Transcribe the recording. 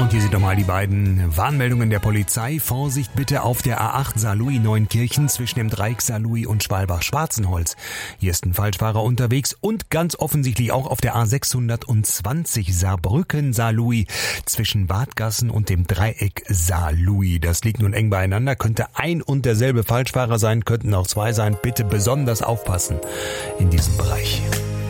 Und hier sind nochmal die beiden Warnmeldungen der Polizei. Vorsicht bitte auf der A8 Saarlouis-Neunkirchen zwischen dem Dreieck Saarlouis und Schwalbach-Schwarzenholz. Hier ist ein Falschfahrer unterwegs und ganz offensichtlich auch auf der A620 Saarbrücken-Saarlouis zwischen Wadgassen und dem Dreieck Saarlouis. Das liegt nun eng beieinander, könnte ein und derselbe Falschfahrer sein, könnten auch zwei sein. Bitte besonders aufpassen in diesem Bereich.